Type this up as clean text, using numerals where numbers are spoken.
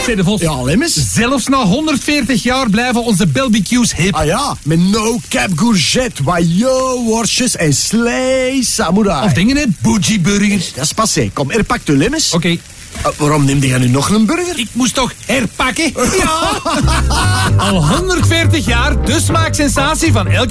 de Vos. Ja, Lemmens. Zelfs na 140 jaar blijven onze barbecues hip. Ah ja, met no cap courgette, wajo, worstjes en slee samurai. Of dingen, hè? Bougie burgers. Dat is passé. Kom, er pakt u Lemmens. Oké. Waarom neemde jij nu nog een burger? Ik moest toch herpakken? Ja! Al 140 jaar de smaaksensatie van elke